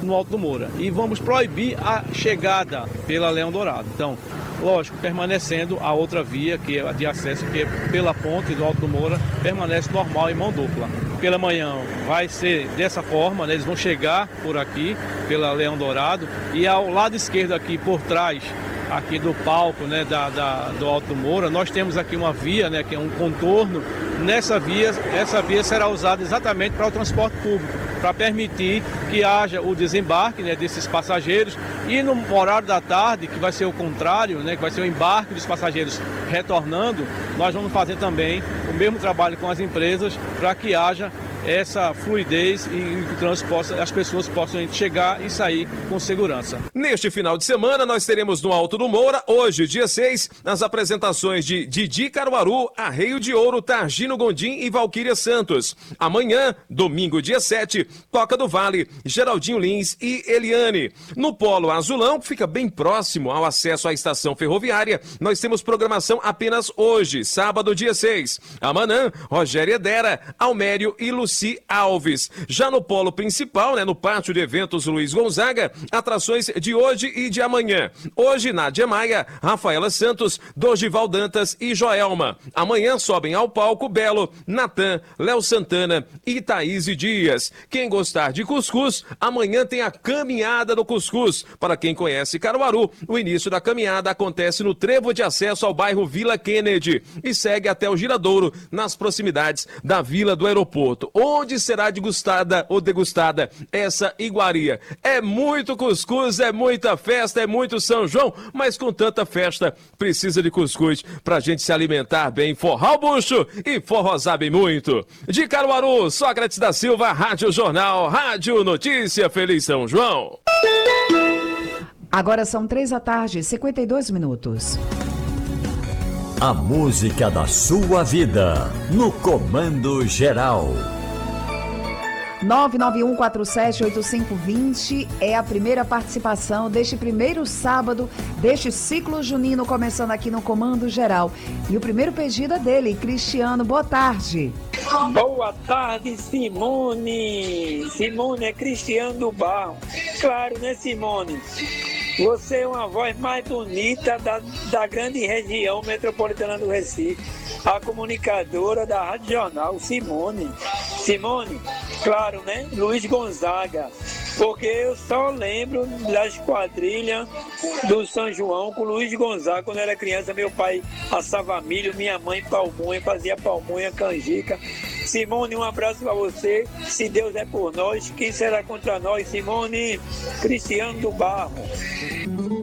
no Alto do Moura. E vamos proibir a chegada pela Leão Dourado. Então, lógico, permanecendo a outra via, que é a de acesso, que é pela ponte do Alto do Moura, permanece normal em mão dupla. Pela manhã vai ser dessa forma, né? Eles vão chegar por aqui, pela Leão Dourado, e ao lado esquerdo aqui, por trás, aqui do palco, né, do Alto do Moura, nós temos aqui uma via, né, que é um contorno. Essa via será usada exatamente para o transporte público, para permitir que haja o desembarque, né, desses passageiros, e no horário da tarde, que vai ser o contrário, né, que vai ser o embarque dos passageiros retornando, nós vamos fazer também o mesmo trabalho com as empresas para que haja essa fluidez e as pessoas possam chegar e sair com segurança. Neste final de semana, nós teremos no Alto do Moura, hoje, dia 6, as apresentações de Didi Caruaru, Arreio de Ouro, Targino Gondim e Valquíria Santos. Amanhã, domingo, dia 7, Toca do Vale, Geraldinho Lins e Eliane. No Polo Azulão, que fica bem próximo ao acesso à estação ferroviária, nós temos programação apenas hoje, sábado, dia 6. Amanhã, Rogério Edera, Almério e Luci Alves. Já no polo principal, né, no pátio de eventos Luiz Gonzaga, atrações de hoje e de amanhã. Hoje, Nádia Maia, Rafaela Santos, Dorival Dantas e Joelma. Amanhã sobem ao palco Belo, Natan, Léo Santana e Thaís Dias. Quem gostar de cuscuz, amanhã tem a Caminhada do Cuscuz. Para quem conhece Caruaru, o início da caminhada acontece no trevo de acesso ao bairro Vila Kennedy e segue até o Giradouro, nas proximidades da Vila do Aeroporto. Onde será degustada essa iguaria? É muito cuscuz, é muita festa, é muito São João, mas com tanta festa precisa de cuscuz pra gente se alimentar bem, forrar o bucho e forrosar bem muito. De Caruaru, Sócrates da Silva, Rádio Jornal, Rádio Notícia, Feliz São João. Agora são 3h, 52 minutos. A música da sua vida, no Comando Geral. 991478520 é a primeira participação deste primeiro sábado deste ciclo junino, começando aqui no Comando Geral. E o primeiro pedido é dele, Cristiano. Boa tarde. Boa tarde, Simone. Simone, é Cristiano do Barro. Claro, né, Simone? Você é uma voz mais bonita da grande região metropolitana do Recife. A comunicadora da Rádio Jornal, Simone. Simone, claro, né? Luiz Gonzaga. Porque eu só lembro das quadrilhas do São João com Luiz Gonzaga. Quando eu era criança, meu pai assava milho, minha mãe pamonha, fazia pamonha, canjica. Simone, um abraço para você. Se Deus é por nós, quem será contra nós? Simone, Cristiano do Barro.